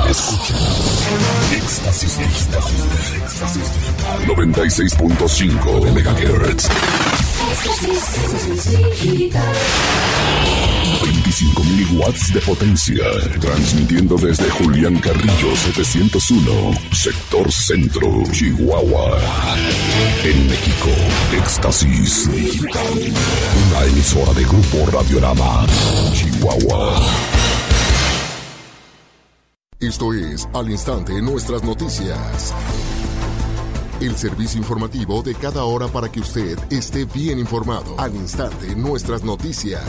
Escucha Éxtasis Digital 96.5 MHz. 25.000 watts de potencia, transmitiendo desde Julián Carrillo 701, sector centro, Chihuahua. En México, Éxtasis Digital, una emisora de Grupo Radiorama, Chihuahua. Esto es Al Instante Nuestras Noticias. El servicio informativo de cada hora para que usted esté bien informado. Al Instante Nuestras Noticias.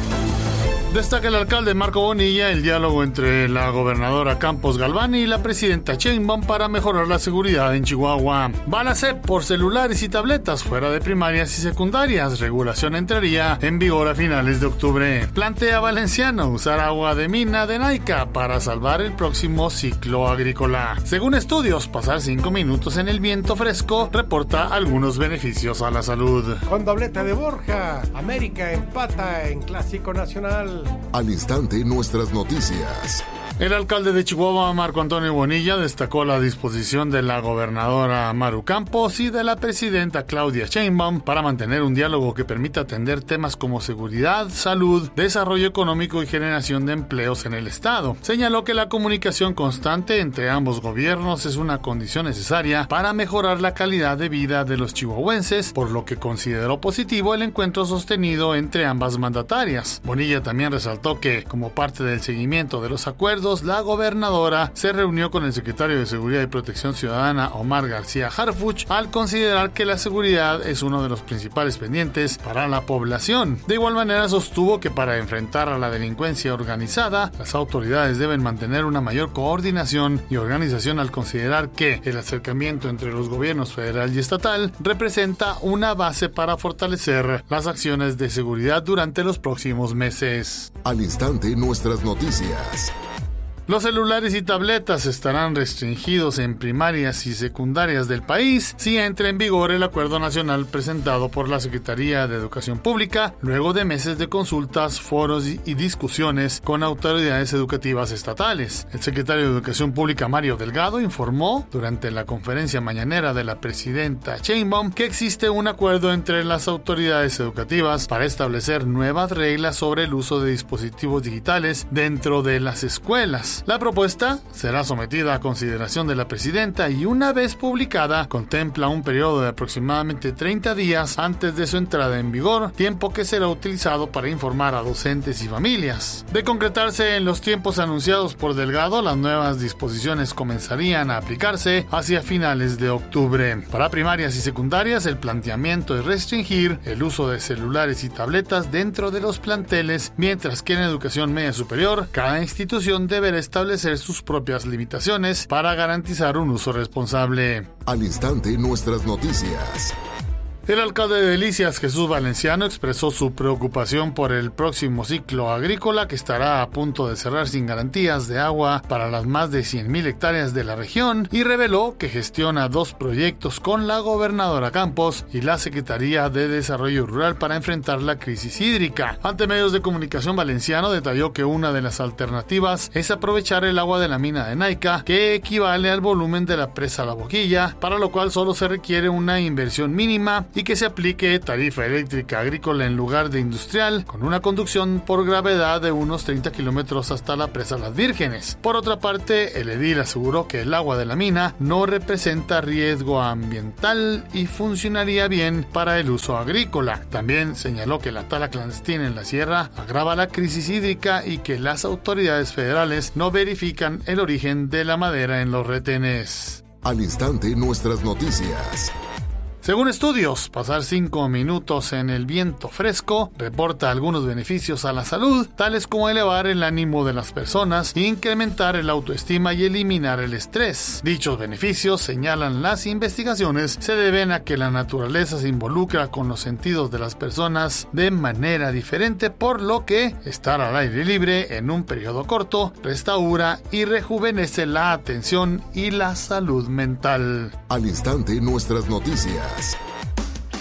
Destaca el alcalde Marco Bonilla el diálogo entre la gobernadora Campos Galván y la presidenta Sheinbaum para mejorar la seguridad en Chihuahua. Balacep por celulares y tabletas fuera de primarias y secundarias. Regulación entraría en vigor a finales de octubre. Plantea Valenciano usar agua de mina de Naica para salvar el próximo ciclo agrícola. Según estudios, pasar 5 minutos en el viento fresco reporta algunos beneficios a la salud. Con doblete de Borja, América empata en Clásico Nacional. Al Instante Nuestras Noticias. El alcalde de Chihuahua, Marco Antonio Bonilla, destacó la disposición de la gobernadora Maru Campos y de la presidenta Claudia Sheinbaum para mantener un diálogo que permita atender temas como seguridad, salud, desarrollo económico y generación de empleos en el estado. Señaló que la comunicación constante entre ambos gobiernos es una condición necesaria para mejorar la calidad de vida de los chihuahuenses, por lo que consideró positivo el encuentro sostenido entre ambas mandatarias. Bonilla también resaltó que, como parte del seguimiento de los acuerdos, la gobernadora se reunió con el secretario de Seguridad y Protección Ciudadana, Omar García Harfuch, al considerar que la seguridad es uno de los principales pendientes para la población. De igual manera, sostuvo que para enfrentar a la delincuencia organizada, las autoridades deben mantener una mayor coordinación y organización al considerar que el acercamiento entre los gobiernos federal y estatal representa una base para fortalecer las acciones de seguridad durante los próximos meses. Al Instante Nuestras Noticias. Los celulares y tabletas estarán restringidos en primarias y secundarias del país si entra en vigor el acuerdo nacional presentado por la Secretaría de Educación Pública luego de meses de consultas, foros y discusiones con autoridades educativas estatales. El secretario de Educación Pública, Mario Delgado, informó durante la conferencia mañanera de la presidenta Sheinbaum que existe un acuerdo entre las autoridades educativas para establecer nuevas reglas sobre el uso de dispositivos digitales dentro de las escuelas. La propuesta será sometida a consideración de la presidenta y una vez publicada contempla un periodo de aproximadamente 30 días antes de su entrada en vigor, tiempo que será utilizado para informar a docentes y familias. De concretarse en los tiempos anunciados por Delgado, las nuevas disposiciones comenzarían a aplicarse hacia finales de octubre. Para primarias y secundarias, el planteamiento es restringir el uso de celulares y tabletas dentro de los planteles, mientras que en educación media superior, cada institución deberá establecer sus propias limitaciones para garantizar un uso responsable. Al Instante Nuestras Noticias. El alcalde de Delicias, Jesús Valenciano, expresó su preocupación por el próximo ciclo agrícola que estará a punto de cerrar sin garantías de agua para las más de 100,000 hectáreas de la región y reveló que gestiona 2 proyectos con la gobernadora Campos y la Secretaría de Desarrollo Rural para enfrentar la crisis hídrica. Ante medios de comunicación, Valenciano detalló que una de las alternativas es aprovechar el agua de la mina de Naica, que equivale al volumen de la presa La Boquilla, para lo cual solo se requiere una inversión mínima y que se aplique tarifa eléctrica agrícola en lugar de industrial, con una conducción por gravedad de unos 30 kilómetros hasta la presa Las Vírgenes. Por otra parte, el edil aseguró que el agua de la mina no representa riesgo ambiental y funcionaría bien para el uso agrícola. También señaló que la tala clandestina en la sierra agrava la crisis hídrica y que las autoridades federales no verifican el origen de la madera en los retenes. Al Instante Nuestras Noticias. Según estudios, pasar 5 minutos en el viento fresco reporta algunos beneficios a la salud, tales como elevar el ánimo de las personas, incrementar el autoestima y eliminar el estrés. Dichos beneficios, señalan las investigaciones, se deben a que la naturaleza se involucra con los sentidos de las personas de manera diferente, por lo que estar al aire libre en un periodo corto restaura y rejuvenece la atención y la salud mental. Al Instante Nuestras Noticias.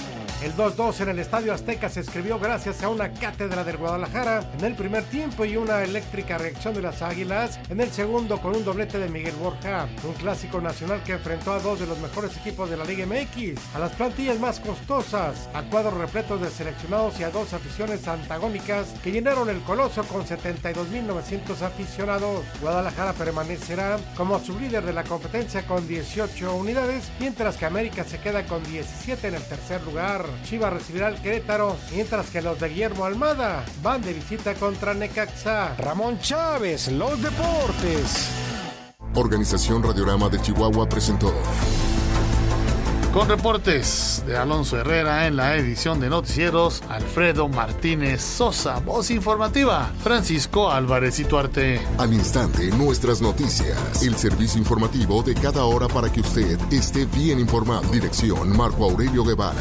El 2-2 en el Estadio Azteca se escribió gracias a una cátedra del Guadalajara en el primer tiempo y una eléctrica reacción de las Águilas en el segundo con un doblete de Miguel Borja. Un clásico nacional que enfrentó a dos de los mejores equipos de la Liga MX, a las plantillas más costosas, a cuadros repletos de seleccionados y a dos aficiones antagónicas que llenaron el Coloso con 72,900 aficionados. Guadalajara permanecerá como sublíder de la competencia con 18 unidades, mientras que América se queda con 17 en el tercer lugar. Chivas recibirá al Querétaro, mientras que los de Guillermo Almada van de visita contra Necaxa. Ramón Chávez, los deportes. Organización Radiorama de Chihuahua presentó. Con reportes de Alonso Herrera en la edición de noticieros, Alfredo Martínez Sosa, voz informativa, Francisco Álvarez Ituarte. Al instante, nuestras noticias. El servicio informativo de cada hora para que usted esté bien informado. Dirección Marco Aurelio Guevara.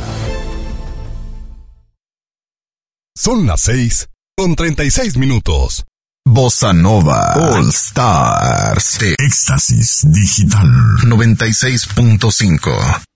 Son las 6:36. Bossa Nova All Stars de Éxtasis Digital 96.5.